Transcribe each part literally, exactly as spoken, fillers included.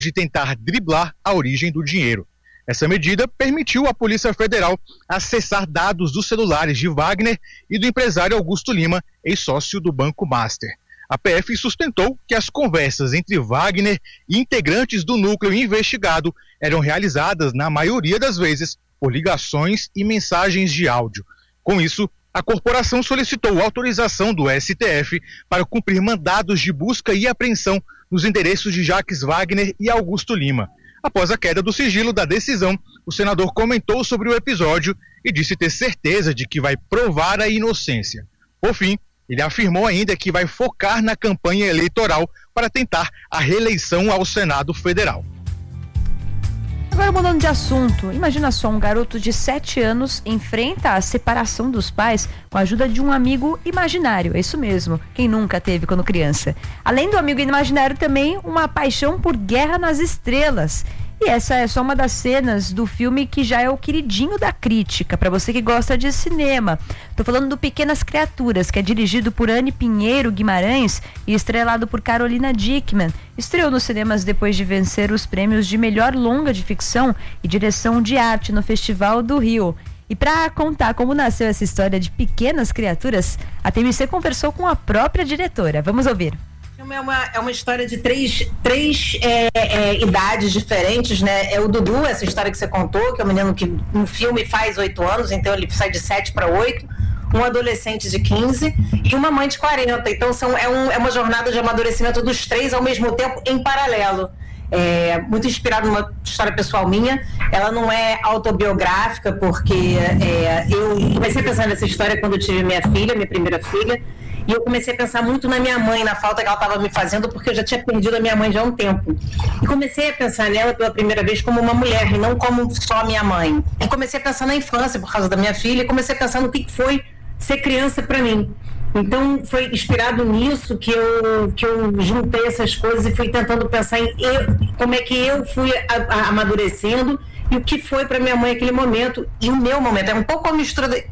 de tentar driblar a origem do dinheiro. Essa medida permitiu à Polícia Federal acessar dados dos celulares de Wagner e do empresário Augusto Lima, ex-sócio do Banco Master. A P F sustentou que as conversas entre Wagner e integrantes do núcleo investigado eram realizadas, na maioria das vezes, por ligações e mensagens de áudio. Com isso, a corporação solicitou autorização do S T F para cumprir mandados de busca e apreensão nos endereços de Jacques Wagner e Augusto Lima. Após a queda do sigilo da decisão, o senador comentou sobre o episódio e disse ter certeza de que vai provar a inocência. Por fim, ele afirmou ainda que vai focar na campanha eleitoral para tentar a reeleição ao Senado Federal. Agora, mudando de assunto, imagina só, um garoto de sete anos enfrenta a separação dos pais com a ajuda de um amigo imaginário. É isso mesmo, quem nunca teve quando criança. Além do amigo imaginário, também uma paixão por Guerra nas Estrelas. E essa é só uma das cenas do filme que já é o queridinho da crítica, para você que gosta de cinema. Tô falando do Pequenas Criaturas, que é dirigido por Anne Pinheiro Guimarães e estrelado por Carolina Dickman. Estreou nos cinemas depois de vencer os prêmios de melhor longa de ficção e direção de arte no Festival do Rio. E para contar como nasceu essa história de Pequenas Criaturas, a T M C conversou com a própria diretora. Vamos ouvir. É uma, é uma história de três, três é, é, idades diferentes, né? É o Dudu, essa história que você contou, que é um menino que no filme faz oito anos, então ele sai de sete para oito, um adolescente de quinze e uma mãe de quarenta. Então são, é, um, é uma jornada de amadurecimento dos três ao mesmo tempo, em paralelo. É, muito inspirado numa história pessoal minha. Ela não é autobiográfica, porque é, eu comecei a pensar nessa história quando eu tive minha filha, minha primeira filha. E eu comecei a pensar muito na minha mãe, na falta que ela estava me fazendo, porque eu já tinha perdido a minha mãe já há um tempo. E comecei a pensar nela pela primeira vez como uma mulher, e não como só minha mãe. E comecei a pensar na infância, por causa da minha filha, e comecei a pensar no que foi ser criança para mim. Então, foi inspirado nisso que eu, que eu juntei essas coisas e fui tentando pensar em eu, como é que eu fui a, a, amadurecendo e o que foi para minha mãe aquele momento e o meu momento. É um pouco a mistura de,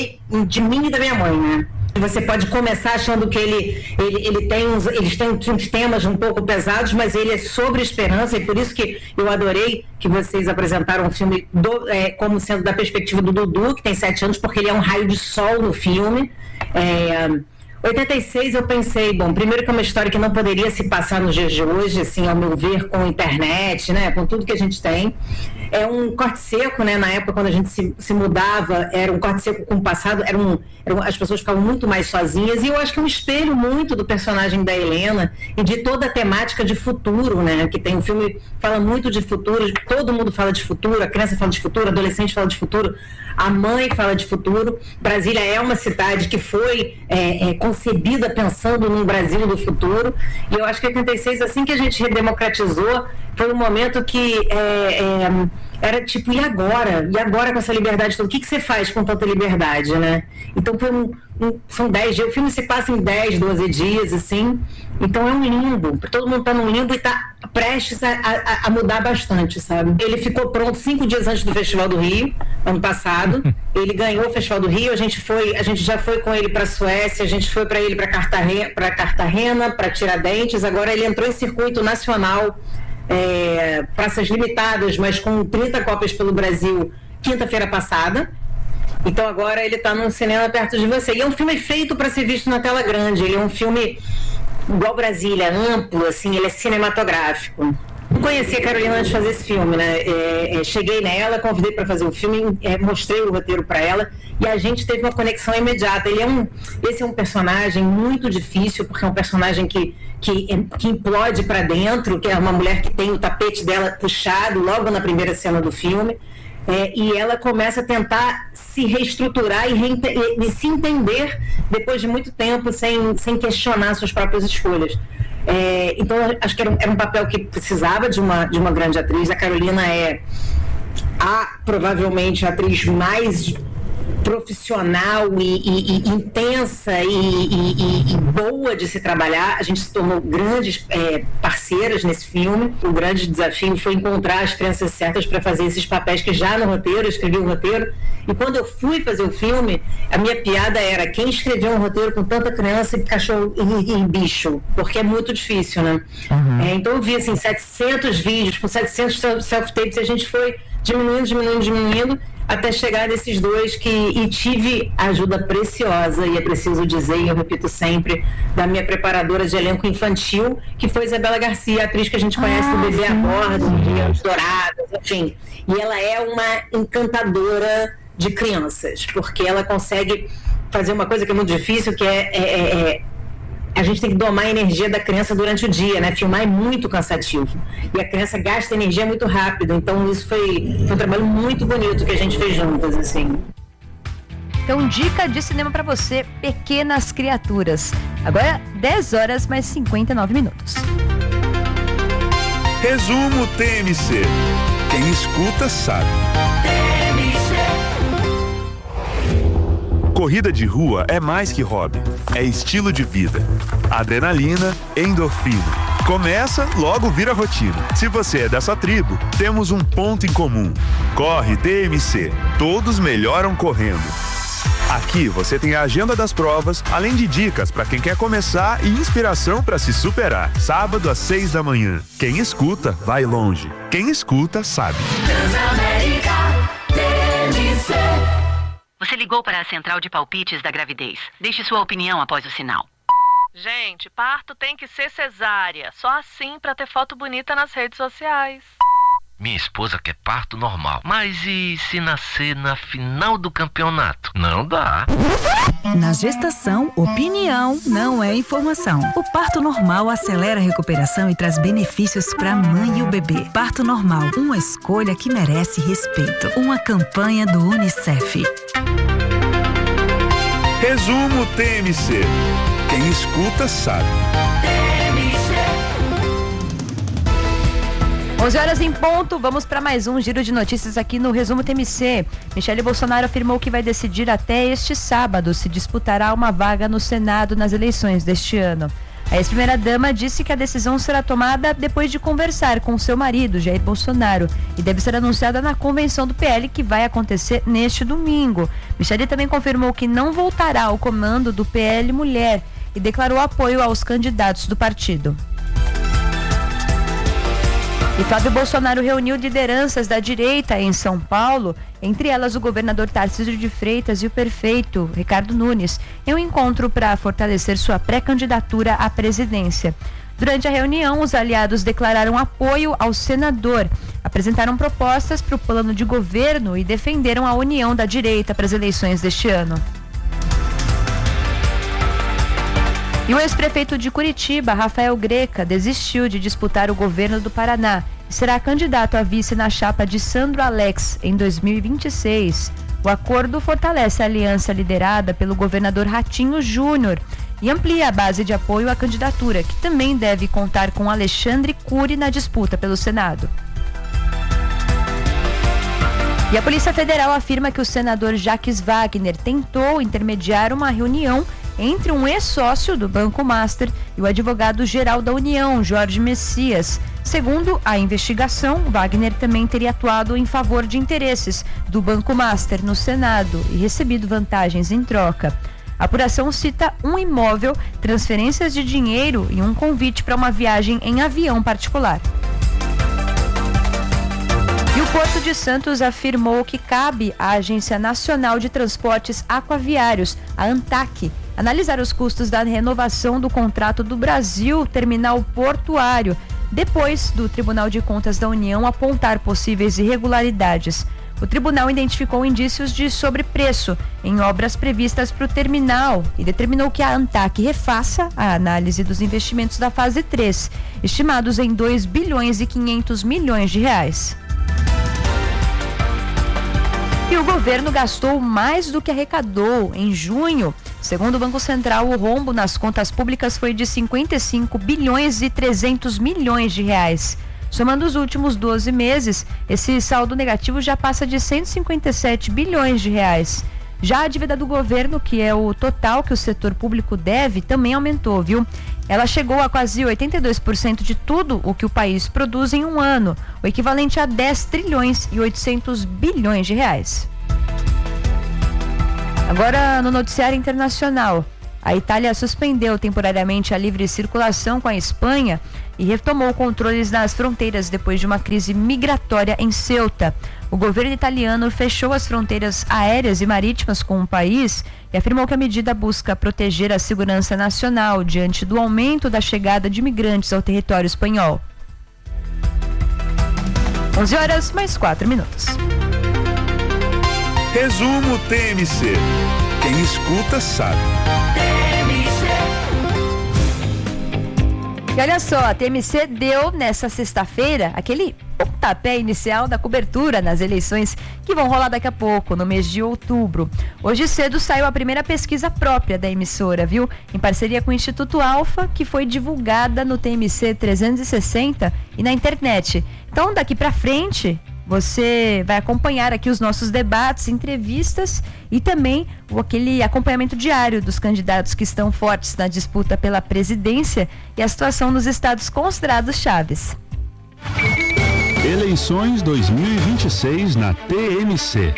de mim e da minha mãe, né? Você pode começar achando que ele, ele, ele tem uns, eles têm uns temas um pouco pesados, mas ele é sobre esperança, e por isso que eu adorei que vocês apresentaram o filme do, é, como sendo da perspectiva do Dudu, que tem sete anos, porque ele é um raio de sol no filme. É, oitenta e seis eu pensei, bom, primeiro que é uma história que não poderia se passar nos dias de hoje, assim, ao meu ver, com a internet, né, com tudo que a gente tem. É um corte seco, né, na época quando a gente se, se mudava, era um corte seco com o passado, era um, era um, as pessoas ficavam muito mais sozinhas, e eu acho que é um espelho muito do personagem da Helena e de toda a temática de futuro, né, que tem o filme, fala muito de futuro, todo mundo fala de futuro, a criança fala de futuro, a adolescente fala de futuro, a mãe fala de futuro. Brasília é uma cidade que foi é, é, concebida pensando num Brasil do futuro, e eu acho que em oitenta e seis, assim que a gente redemocratizou, foi um momento que é, é, era tipo, e agora? E agora com essa liberdade toda? O que, que você faz com tanta liberdade, né? Então foi um, um, são dez dias, o filme se passa em dez, doze dias, assim, então é um limbo, todo mundo tá num limbo e tá prestes a, a, a mudar bastante, sabe? Ele ficou pronto cinco dias antes do Festival do Rio, ano passado, ele ganhou o Festival do Rio, a gente foi, a gente já foi com ele pra Suécia, a gente foi para ele para Cartagena, para Cartagena, para Tiradentes, agora ele entrou em circuito nacional, É, praças limitadas, mas com trinta cópias pelo Brasil, quinta-feira passada. Então agora ele está num cinema perto de você. E é um filme feito para ser visto na tela grande. Ele é um filme igual Brasília, amplo, assim, ele é cinematográfico. Não conhecia a Carolina antes de fazer esse filme, né? É, é, cheguei nela, convidei para fazer o filme, é, mostrei o roteiro para ela e a gente teve uma conexão imediata. Ele é um, esse é um personagem muito difícil, porque é um personagem que, que, que implode para dentro, que é uma mulher que tem o tapete dela puxado logo na primeira cena do filme. É, e ela começa a tentar se reestruturar e, reente- e se entender depois de muito tempo, sem, sem questionar suas próprias escolhas. É, então, acho que era um, era um papel que precisava de uma, de uma grande atriz. A Carolina é a, provavelmente, a atriz mais profissional e, e, e intensa e, e, e boa de se trabalhar. A gente se tornou grandes é, parceiras nesse filme. O grande desafio foi encontrar as crianças certas para fazer esses papéis que já no roteiro, eu escrevi o roteiro, e quando eu fui fazer o filme, a minha piada era: quem escreveu um roteiro com tanta criança e cachorro e, e bicho? Porque é muito difícil, né? Uhum. É, então eu vi assim setecentos vídeos com setecentos self-tapes e a gente foi diminuindo, diminuindo, diminuindo até chegar nesses dois que, e tive ajuda preciosa, e é preciso dizer, e eu repito sempre, da minha preparadora de elenco infantil, que foi Isabela Garcia, a atriz que a gente conhece ah, do Bebê a Bordo, de Anos Dourados, enfim. E ela é uma encantadora de crianças, porque ela consegue fazer uma coisa que é muito difícil, que é, é, é, é a gente tem que domar a energia da criança durante o dia, né? Filmar é muito cansativo. E a criança gasta energia muito rápido. Então isso foi, foi um trabalho muito bonito que a gente fez juntas, assim. Então, dica de cinema pra você, Pequenas Criaturas. Agora, dez horas mais cinquenta e nove minutos. Resumo T M C. Quem escuta sabe. Corrida de rua é mais que hobby, é estilo de vida. Adrenalina, endorfina. Começa, logo vira rotina. Se você é dessa tribo, temos um ponto em comum. Corre T M C. Todos melhoram correndo. Aqui você tem a agenda das provas, além de dicas para quem quer começar e inspiração para se superar. Sábado às seis da manhã. Quem escuta, vai longe. Quem escuta, sabe. Transamérica T M C. Você ligou para a central de palpites da gravidez. Deixe sua opinião após o sinal. Gente, parto tem que ser cesárea. Só assim para ter foto bonita nas redes sociais. Minha esposa quer parto normal. Mas e se nascer na final do campeonato? Não dá. Na gestação, opinião não é informação. O parto normal acelera a recuperação e traz benefícios para a mãe e o bebê. Parto normal, uma escolha que merece respeito. Uma campanha do Unicef. Resumo T M C. Quem escuta sabe. onze horas em ponto, vamos para mais um giro de notícias aqui no Resumo T M C. Michele Bolsonaro afirmou que vai decidir até este sábado se disputará uma vaga no Senado nas eleições deste ano. A ex-primeira-dama disse que a decisão será tomada depois de conversar com seu marido, Jair Bolsonaro, e deve ser anunciada na convenção do P L, que vai acontecer neste domingo. Michele também confirmou que não voltará ao comando do P L Mulher e declarou apoio aos candidatos do partido. E Flávio Bolsonaro reuniu lideranças da direita em São Paulo, entre elas o governador Tarcísio de Freitas e o prefeito Ricardo Nunes, em um encontro para fortalecer sua pré-candidatura à presidência. Durante a reunião, os aliados declararam apoio ao senador, apresentaram propostas para o plano de governo e defenderam a união da direita para as eleições deste ano. E o ex-prefeito de Curitiba, Rafael Greca, desistiu de disputar o governo do Paraná e será candidato a vice na chapa de Sandro Alex em dois mil e vinte e seis. O acordo fortalece a aliança liderada pelo governador Ratinho Júnior e amplia a base de apoio à candidatura, que também deve contar com Alexandre Cury na disputa pelo Senado. E a Polícia Federal afirma que o senador Jacques Wagner tentou intermediar uma reunião entre um ex-sócio do Banco Master e o advogado-geral da União, Jorge Messias. Segundo a investigação, Wagner também teria atuado em favor de interesses do Banco Master no Senado e recebido vantagens em troca. A apuração cita um imóvel, transferências de dinheiro e um convite para uma viagem em avião particular. E o Porto de Santos afirmou que cabe à Agência Nacional de Transportes Aquaviários, a ANTAQ, analisar os custos da renovação do contrato do Brasil Terminal Portuário, depois do Tribunal de Contas da União apontar possíveis irregularidades. O tribunal identificou indícios de sobrepreço em obras previstas para o terminal e determinou que a ANTAQ refaça a análise dos investimentos da fase três, estimados em dois bilhões e quinhentos milhões de reais. E o governo gastou mais do que arrecadou em junho. Segundo o Banco Central, o rombo nas contas públicas foi de cinquenta e cinco bilhões e trezentos milhões de reais. Somando os últimos doze meses, esse saldo negativo já passa de cento e cinquenta e sete bilhões de reais. Já a dívida do governo, que é o total que o setor público deve, também aumentou, viu? Ela chegou a quase oitenta e dois por cento de tudo o que o país produz em um ano, o equivalente a dez trilhões e oitocentos bilhões de reais. Agora, no noticiário internacional, a Itália suspendeu temporariamente a livre circulação com a Espanha e retomou controles nas fronteiras depois de uma crise migratória em Ceuta. O governo italiano fechou as fronteiras aéreas e marítimas com o país e afirmou que a medida busca proteger a segurança nacional diante do aumento da chegada de imigrantes ao território espanhol. onze horas mais quatro minutos. Resumo T M C. Quem escuta sabe. E olha só, a T M C deu nessa sexta-feira aquele pontapé inicial da cobertura nas eleições que vão rolar daqui a pouco, no mês de outubro. Hoje cedo saiu a primeira pesquisa própria da emissora, viu? Em parceria com o Instituto Alfa, que foi divulgada no T M C trezentos e sessenta e na internet. Então, daqui pra frente, você vai acompanhar aqui os nossos debates, entrevistas e também o, aquele acompanhamento diário dos candidatos que estão fortes na disputa pela presidência e a situação nos estados considerados chaves. Eleições dois mil e vinte e seis na T M C.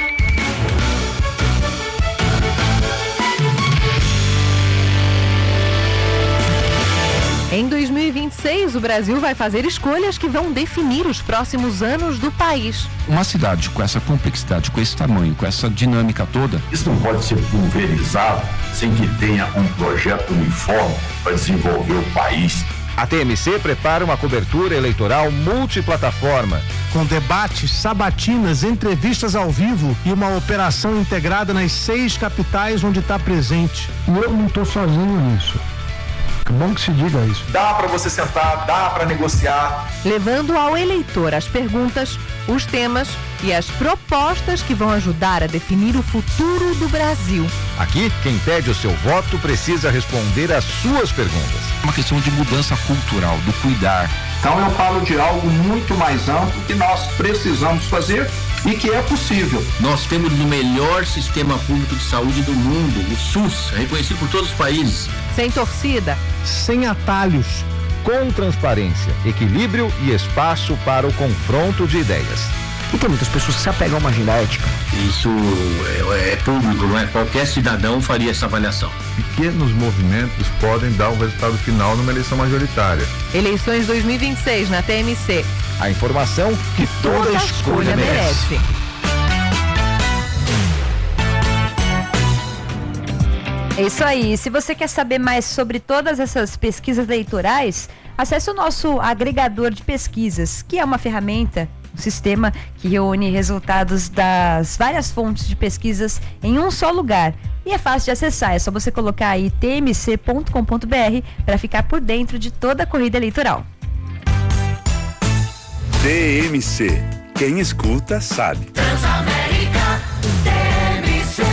Em dois mil e vinte e seis, o Brasil vai fazer escolhas que vão definir os próximos anos do país. Uma cidade com essa complexidade, com esse tamanho, com essa dinâmica toda. Isso não pode ser pulverizado sem que tenha um projeto uniforme para desenvolver o país. A T M C prepara uma cobertura eleitoral multiplataforma. Com debates, sabatinas, entrevistas ao vivo e uma operação integrada nas seis capitais onde está presente. E eu não estou sozinho nisso. Que bom que se diga isso. Dá para você sentar, dá para negociar. Levando ao eleitor as perguntas, os temas e as propostas que vão ajudar a definir o futuro do Brasil. Aqui, quem pede o seu voto precisa responder às suas perguntas. Uma questão de mudança cultural, do cuidar. Então eu falo de algo muito mais amplo que nós precisamos fazer e que é possível. Nós temos o melhor sistema público de saúde do mundo, o SUS, reconhecido por todos os países. Sem torcida, sem atalhos, com transparência, equilíbrio e espaço para o confronto de ideias. E tem muitas pessoas que se apegam a uma agenda ética. Isso é, é público, não é? Qualquer cidadão faria essa avaliação. Pequenos movimentos podem dar um resultado final numa eleição majoritária. Eleições dois mil e vinte e seis na T M C. A informação que toda, toda escolha, escolha merece. merece. É isso aí. Se você quer saber mais sobre todas essas pesquisas eleitorais, acesse o nosso agregador de pesquisas, que é uma ferramenta, um sistema que reúne resultados das várias fontes de pesquisas em um só lugar. E é fácil de acessar, é só você colocar aí t m c ponto com ponto b r para ficar por dentro de toda a corrida eleitoral. T M C. Quem escuta sabe. Transamérica T M C.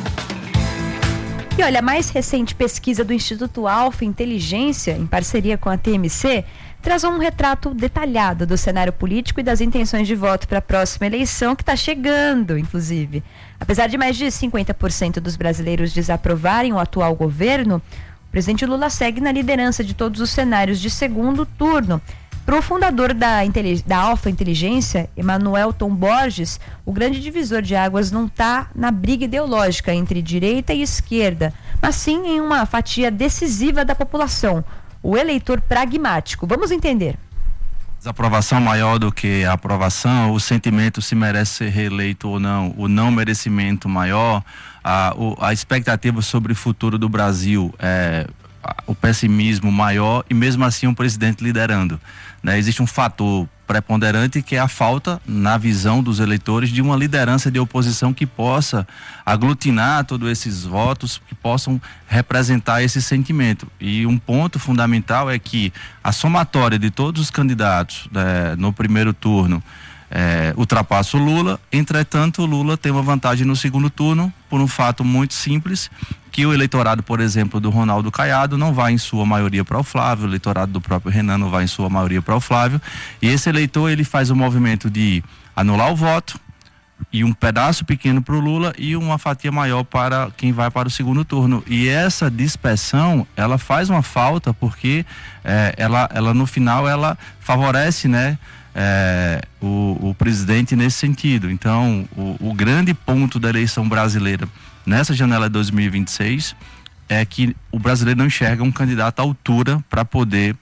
E olha, a mais recente pesquisa do Instituto Alfa Inteligência, em parceria com a T M C, traz um retrato detalhado do cenário político e das intenções de voto para a próxima eleição, que está chegando, inclusive. Apesar de mais de cinquenta por cento dos brasileiros desaprovarem o atual governo, o presidente Lula segue na liderança de todos os cenários de segundo turno. Para o fundador da, da Alfa Inteligência, Emanuelton Borges, o grande divisor de águas não está na briga ideológica entre direita e esquerda, mas sim em uma fatia decisiva da população, o eleitor pragmático. Vamos entender. Desaprovação maior do que a aprovação, o sentimento se merece ser reeleito ou não, o não merecimento maior, a, o, a expectativa sobre o futuro do Brasil, é, o pessimismo maior e mesmo assim um presidente liderando. Né? Existe um fator preponderante que é a falta, na visão dos eleitores, de uma liderança de oposição que possa aglutinar todos esses votos, que possam representar esse sentimento. E um ponto fundamental é que a somatória de todos os candidatos né, no primeiro turno é, ultrapassa o Lula. Entretanto, o Lula tem uma vantagem no segundo turno por um fato muito simples, que o eleitorado, por exemplo, do Ronaldo Caiado não vai em sua maioria para o Flávio, o eleitorado do próprio Renan não vai em sua maioria para o Flávio, e esse eleitor ele faz o movimento de anular o voto e um pedaço pequeno para o Lula e uma fatia maior para quem vai para o segundo turno. E essa dispersão, ela faz uma falta porque é, ela, ela no final ela favorece, né, é, o, o presidente nesse sentido. Então, o, o grande ponto da eleição brasileira nessa janela de dois mil e vinte e seis é que o brasileiro não enxerga um candidato à altura para poder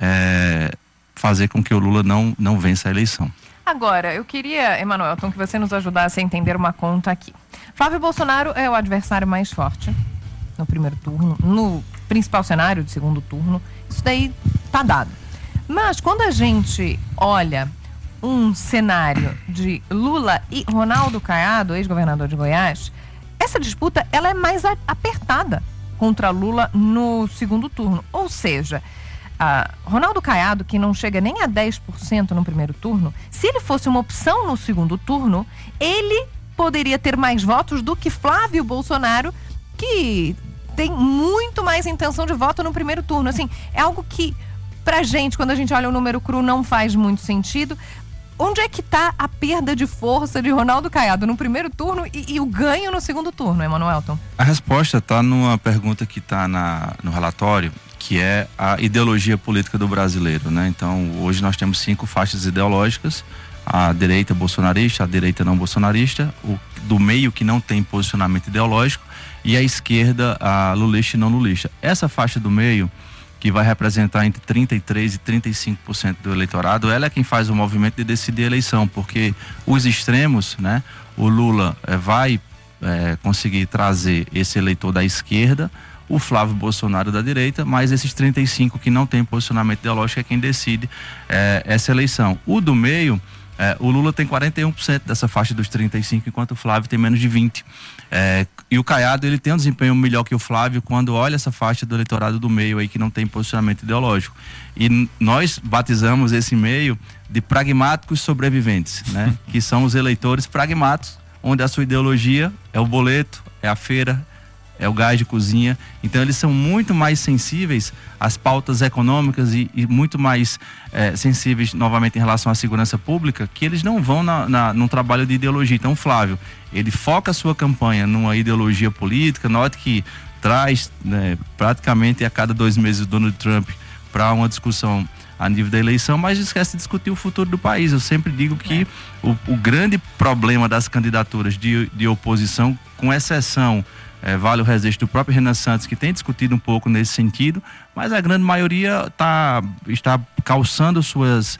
é, fazer com que o Lula não, não vença a eleição. Agora, eu queria, Emanuelton, que você nos ajudasse a entender uma conta aqui. Flávio Bolsonaro é o adversário mais forte no primeiro turno, no principal cenário de segundo turno. Isso daí tá dado. Mas quando a gente olha um cenário de Lula e Ronaldo Caiado, ex-governador de Goiás, essa disputa ela é mais a- apertada contra Lula no segundo turno. Ou seja, Uh, Ronaldo Caiado, que não chega nem a dez por cento no primeiro turno, se ele fosse uma opção no segundo turno, ele poderia ter mais votos do que Flávio Bolsonaro, que tem muito mais intenção de voto no primeiro turno. Assim, é algo que, pra gente, quando a gente olha o número cru, não faz muito sentido. Onde é que está a perda de força de Ronaldo Caiado no primeiro turno e, e o ganho no segundo turno, Emanuelton? A resposta está numa pergunta que está no relatório, que é a ideologia política do brasileiro, né? Então, hoje nós temos cinco faixas ideológicas: a direita bolsonarista, a direita não bolsonarista, o do meio que não tem posicionamento ideológico e a esquerda, a lulista e não lulista. Essa faixa do meio, que vai representar entre trinta e três por cento e trinta e cinco por cento do eleitorado, ela é quem faz o movimento de decidir a eleição, porque os extremos, né? O Lula é, vai é, conseguir trazer esse eleitor da esquerda, o Flávio Bolsonaro da direita, mas esses trinta e cinco que não tem posicionamento ideológico é quem decide é, essa eleição. O do meio, é, o Lula tem quarenta e um por cento dessa faixa dos trinta e cinco, enquanto o Flávio tem menos de vinte por cento. É, e o Caiado, ele tem um desempenho melhor que o Flávio quando olha essa faixa do eleitorado do meio aí que não tem posicionamento ideológico. E nós batizamos esse meio de pragmáticos sobreviventes, né? Que são os eleitores pragmáticos, onde a sua ideologia é o boleto, é a feira, é o gás de cozinha. Então eles são muito mais sensíveis às pautas econômicas e, e muito mais é, sensíveis novamente em relação à segurança pública, que eles não vão na, na, num trabalho de ideologia. Então o Flávio, ele foca a sua campanha numa ideologia política. Note que traz, né, praticamente a cada dois meses o Donald Trump para uma discussão a nível da eleição, mas esquece de discutir o futuro do país. Eu sempre digo que é. o, o grande problema das candidaturas de, de oposição, com exceção É, vale o registro do próprio Renan Santos, que tem discutido um pouco nesse sentido, mas a grande maioria tá, está calçando suas,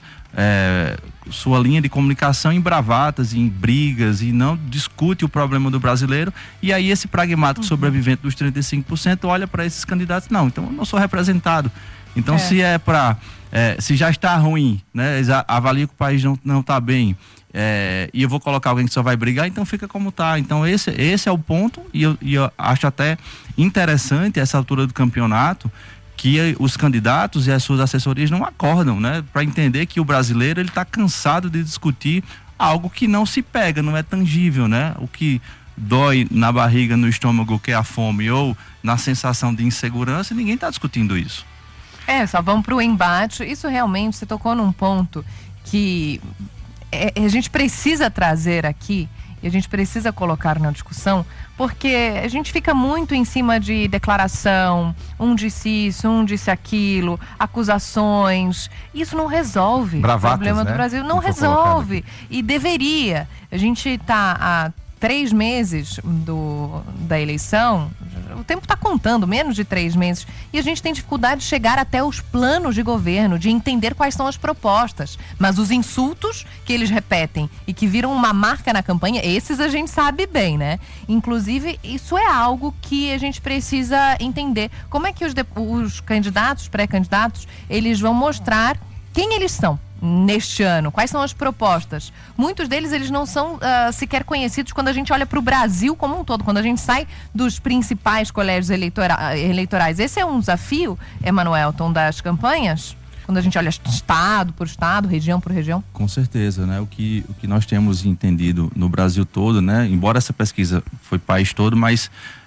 é, sua linha de comunicação em bravatas, em brigas, e não discute o problema do brasileiro. E aí esse pragmático uhum. sobrevivente dos trinta e cinco por cento olha para esses candidatos: não, então eu não sou representado. Então é. se é para, é, se já está ruim, né, avalia que o país não não está bem, É, e eu vou colocar alguém que só vai brigar, então fica como tá. Então esse, esse é o ponto, e eu, e eu acho até interessante essa altura do campeonato que os candidatos e as suas assessorias não acordam, né, para entender que o brasileiro ele está cansado de discutir algo que não se pega, não é tangível, né? O que dói na barriga, no estômago, que é a fome, ou na sensação de insegurança, ninguém está discutindo isso. É, só vamos para o embate. Isso realmente, você tocou num ponto que É, a gente precisa trazer aqui, e a gente precisa colocar na discussão, porque a gente fica muito em cima de declaração, um disse isso, um disse aquilo, acusações. Isso não resolve Bravatas, o problema né? do Brasil, não resolve. E deveria. A gente está há três meses do, da eleição, o tempo está contando, menos de três meses, e a gente tem dificuldade de chegar até os planos de governo, de entender quais são as propostas. Mas os insultos que eles repetem e que viram uma marca na campanha, esses a gente sabe bem, né? Inclusive, isso é algo que a gente precisa entender. Como é que os, de, os candidatos, pré-candidatos, eles vão mostrar quem eles são neste ano, quais são as propostas. Muitos deles, eles não são uh, sequer conhecidos quando a gente olha para o Brasil como um todo, quando a gente sai dos principais colégios eleitorais. eleitorais. Esse é um desafio, Emanuelton, das campanhas, quando a gente olha estado por estado, região por região? Com certeza, né? O que, o que nós temos entendido no Brasil todo, né? Embora essa pesquisa foi país todo, mas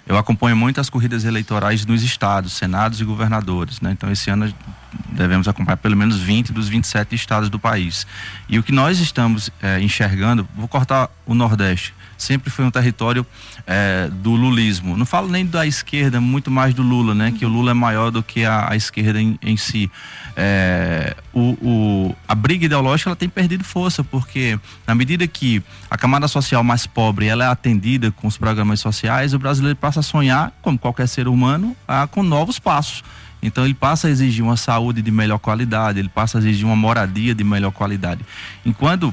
eu acompanho muito as corridas eleitorais nos estados, senados e governadores, né? Então esse ano devemos acompanhar pelo menos vinte dos vinte e sete estados do país. E o que nós estamos é, enxergando, vou cortar o Nordeste, sempre foi um território é, do lulismo. Não falo nem da esquerda, muito mais do Lula, né? Que o Lula é maior do que a, a esquerda em, em si. É, o, o, a briga ideológica ela tem perdido força, porque na medida que a camada social mais pobre ela é atendida com os programas sociais, o brasileiro passa a sonhar, como qualquer ser humano, a, com novos passos. Então ele passa a exigir uma saúde de melhor qualidade, ele passa a exigir uma moradia de melhor qualidade. Enquanto